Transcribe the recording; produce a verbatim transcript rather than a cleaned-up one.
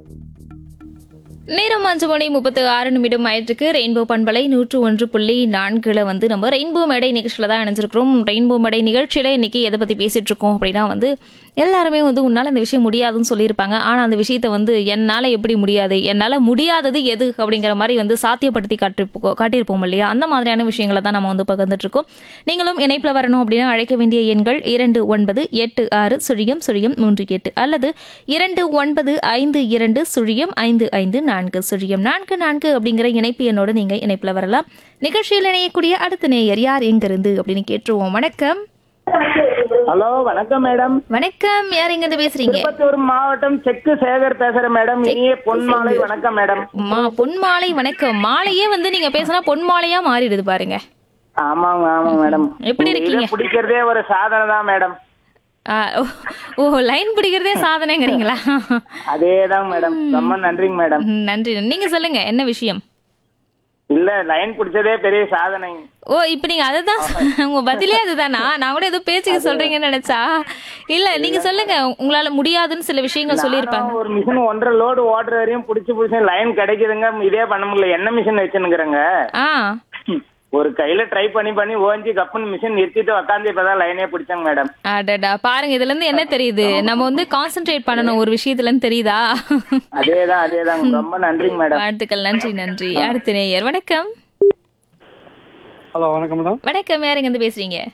நேரம் அஞ்சு மணி முப்பத்து ஆறு நிமிடம் ஆயிட்டுருக்கு. ரெயின்போ பண்பலை நூற்று ஒன்று புள்ளி நான்குல வந்து நம்ம ரெயின்போ மேடை நிகழ்ச்சியில தான் இணைஞ்சிருக்கிறோம். ரெயின்போ மேடை நிகழ்ச்சியில இன்னைக்கு எதை பத்தி பேசிட்டு இருக்கோம் அப்படின்னா வந்து எல்லாருமே வந்து உன்னால அந்த விஷயம் முடியாதுன்னு சொல்லியிருப்பாங்க. ஆனா அந்த விஷயத்த வந்து என்னால எப்படி முடியாது, என்னால முடியாதது எது அப்படிங்கிற மாதிரி வந்து சாத்தியப்படுத்தி காட்டிருப்போம் காட்டியிருப்போம் இல்லையா? அந்த மாதிரியான விஷயங்களை தான் நம்ம வந்து பகிர்ந்துட்டு இருக்கோம். நீங்களும் இணைப்புல வரணும் அப்படின்னா அழைக்க வேண்டிய எண்கள் இரண்டு ஒன்பது எட்டு ஆறு சுழியம் சுழியம் மூன்று எட்டு அல்லது இரண்டு ஒன்பது ஐந்து இரண்டு சுழியம் ஐந்து ஐந்து நான்கு சுழியம் நான்கு நான்கு அப்படிங்கிற இணைப்பு எண்ணோட நீங்க இணைப்புல வரலாம். நிகழ்ச்சியில் இணையக்கூடிய அடுத்த நேயர் யார் எங்கிருந்து அப்படின்னு கேட்டுருவோம். வணக்கம். ஹலோ, வணக்கம் மேடம். வணக்கம், யார் எங்க இருந்து பேசுறீங்க? திருப்பத்தூர் மாவட்டம் செக்கு சேகர் பேசுறேன் மேடம். இனிய பொன்மாலை வணக்கம் மேடம். மா பொன்மாலை வணக்கம். மாலையே வந்து நீங்க பேசினா பொன்மாலையா மாறிடுது பாருங்க. ஆமாங்க ஆமாங்க மேடம். எப்படி இருக்கீங்க? இதை பிடிக்கிறதே ஒரு சாதனை தான் மேடம். ஆ, ஓ லைன் பிடிக்கிறதே சாதனைங்கிறீங்களா? அதேதான் மேடம். ரொம்ப நன்றிங்க மேடம். ம், நன்றி. நீங்க சொல்லுங்க என்ன விஷயம்? இல்ல, லைன் பிடிச்சதே பெரிய சாதனை. ஓ இப்ப நீங்க அதுதான் உங்க பதிலே அதுதானா? நான் கூட ஏதோ பேச்சுக்கு சொல்றீங்கன்னு நினைச்சா. இல்ல நீங்க சொல்லுங்க, உங்களால முடியாதுன்னு சில விஷயங்கள் சொல்லியிருப்பாங்க. ஒரு மிஷின் ஒன்றரை லோடு ஓடுற வரையும் பிடிச்சி பிடிச்சி லைன் கிடைக்குதுங்க. இதே பண்ண முடியல. என்ன மிஷின் வச்சுனுங்கிறேங்க. ஆ ஒரு கையில ட்ரை பண்ணி பண்ணி ஓஞ்சி கப்புன்னு மிஷின் நிறுத்திட்டு உக்காந்து இப்பதான் லைனே பிடிச்சாங்க மேடம். அடடா, பாருங்க இதுல இருந்து என்ன தெரியுது? நம்ம வந்து கான்சென்ட்ரேட் பண்ணணும் ஒரு விஷயத்துல இருந்து, தெரியுதா? அதேதான் அதேதான். ரொம்ப நன்றிங்க மேடம். வாழ்த்துக்கள். நன்றி நன்றி. அடுத்த நேயர் வணக்கம். ஹலோ, வணக்கம் மேடம். வணக்கம், யார் எங்க இருந்து பேசுறீங்க?